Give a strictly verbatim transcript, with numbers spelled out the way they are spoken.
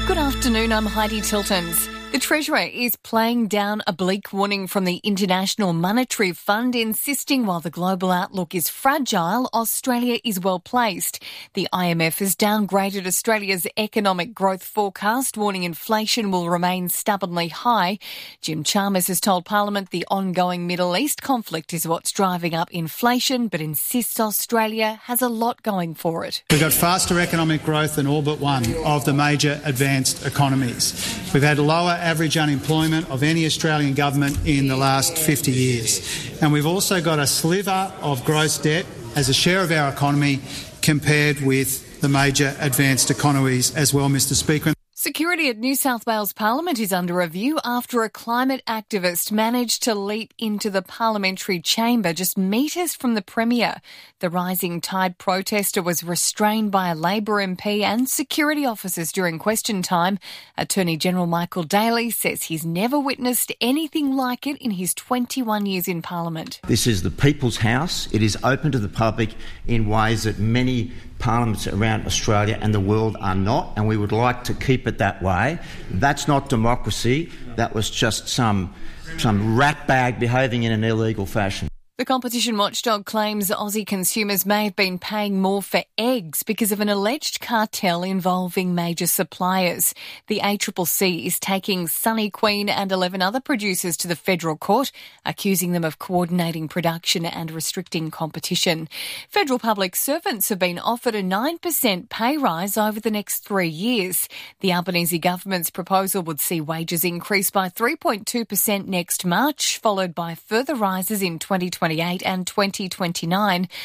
Good afternoon, I'm Heidi Tiltons. The Treasurer is playing down a bleak warning from the International Monetary Fund, insisting while the global outlook is fragile, Australia is well placed. The I M F has downgraded Australia's economic growth forecast, warning inflation will remain stubbornly high. Jim Chalmers has told Parliament the ongoing Middle East conflict is what's driving up inflation, but insists Australia has a lot going for it. We've got faster economic growth than all but one of the major advanced economies. We've had lower average unemployment of any Australian government in the last fifty years. And we've also got a sliver of gross debt as a share of our economy compared with the major advanced economies as well, Mr Speaker. Security at New South Wales Parliament is under review after a climate activist managed to leap into the parliamentary chamber just metres from the Premier. The Rising Tide protester was restrained by a Labor M P and security officers during question time. Attorney General Michael Daly says he's never witnessed anything like it in his twenty-one years in Parliament. This is the People's House. It is open to the public in ways that many parliaments around Australia and the world are not, and we would like to keep it that way. That's not democracy. That was just some some ratbag behaving in an illegal fashion. The competition watchdog claims Aussie consumers may have been paying more for eggs because of an alleged cartel involving major suppliers. The A C C C is taking Sunny Queen and eleven other producers to the federal court, accusing them of coordinating production and restricting competition. Federal public servants have been offered a nine percent pay rise over the next three years. The Albanese government's proposal would see wages increase by three point two percent next March, followed by further rises in twenty twenty-eight and twenty twenty-nine.